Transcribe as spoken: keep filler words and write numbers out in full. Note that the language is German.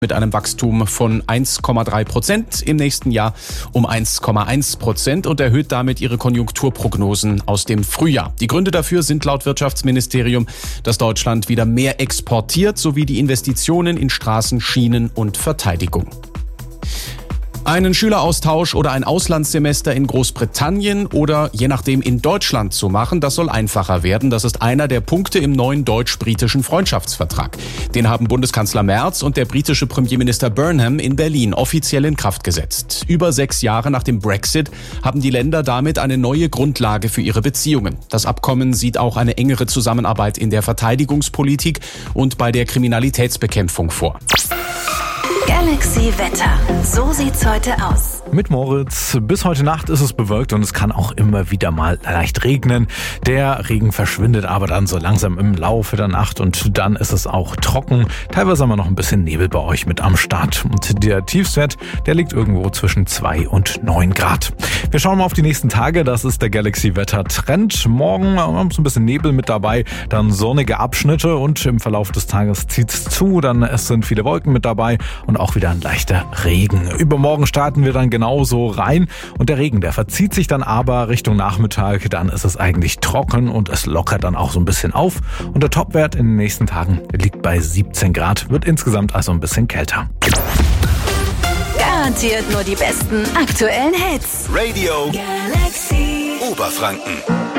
mit einem Wachstum von eins Komma drei Prozent, im nächsten Jahr um eins Komma eins Prozent und erhöht damit ihre Konjunkturprognosen aus dem Frühjahr. Die Gründe dafür sind laut Wirtschaftsministerium, dass Deutschland wieder mehr exportiert, sowie die Investitionen in Straßen, Schienen und Verteidigung. Einen Schüleraustausch oder ein Auslandssemester in Großbritannien oder je nachdem in Deutschland zu machen, das soll einfacher werden. Das ist einer der Punkte im neuen deutsch-britischen Freundschaftsvertrag. Den haben Bundeskanzler Merz und der britische Premierminister Burnham in Berlin offiziell in Kraft gesetzt. Über sechs Jahre nach dem Brexit haben die Länder damit eine neue Grundlage für ihre Beziehungen. Das Abkommen sieht auch eine engere Zusammenarbeit in der Verteidigungspolitik und bei der Kriminalitätsbekämpfung vor. Galaxy Wetter. So sieht's heute aus. Mit Moritz. Bis heute Nacht ist es bewölkt und es kann auch immer wieder mal leicht regnen. Der Regen verschwindet aber dann so langsam im Laufe der Nacht und dann ist es auch trocken. Teilweise haben wir noch ein bisschen Nebel bei euch mit am Start. Und der Tiefstwert, der liegt irgendwo zwischen zwei und neun Grad. Wir schauen mal auf die nächsten Tage. Das ist der Galaxy Wetter Trend. Morgen haben wir so ein bisschen Nebel mit dabei, dann sonnige Abschnitte und im Verlauf des Tages zieht's zu. Dann es sind viele Wolken mit dabei und auch wieder ein leichter Regen. Übermorgen starten wir dann genauso rein und der Regen, der verzieht sich dann aber Richtung Nachmittag. Dann ist es eigentlich trocken und es lockert dann auch so ein bisschen auf. Und der Topwert in den nächsten Tagen liegt bei siebzehn Grad, wird insgesamt also ein bisschen kälter. Garantiert nur die besten aktuellen Hits. Radio Galaxy Oberfranken.